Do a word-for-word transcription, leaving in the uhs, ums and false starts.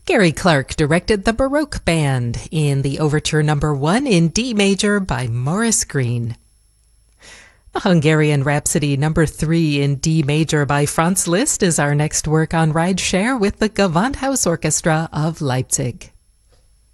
Gary Clark directed the Baroque Band in the Overture Number One in D major by Maurice Greene. The Hungarian Rhapsody Number Three in D major by Franz Liszt is our next work on Rideshare with the Gewandhaus Orchestra of Leipzig.